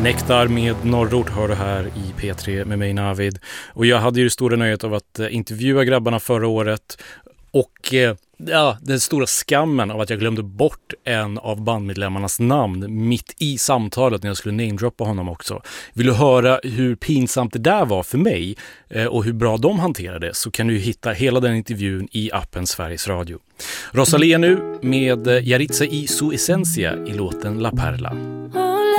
Nektar med Norrort hör du här i P3 med mig Navid. Och jag hade ju det stora nöjet av att intervjua grabbarna förra året. Och den stora skammen av att jag glömde bort en av bandmedlemmarnas namn mitt i samtalet när jag skulle namedroppa honom också. Vill du höra hur pinsamt det där var för mig och hur bra de hanterade, så kan du hitta hela den intervjun i appen Sveriges Radio. Rosalía nu med Yaritza y su esencia i låten La Perla.